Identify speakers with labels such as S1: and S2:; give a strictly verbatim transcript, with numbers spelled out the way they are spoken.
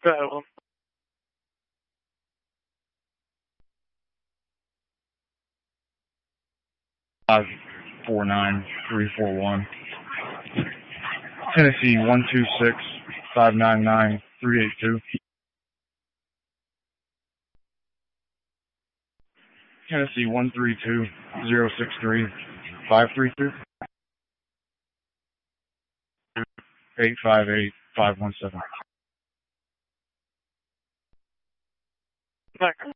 S1: So,
S2: five four nine three four one. Tennessee one two six five nine nine three eight two. Tennessee one three two zero six three five three two. Eight five eight five one seven.
S1: like,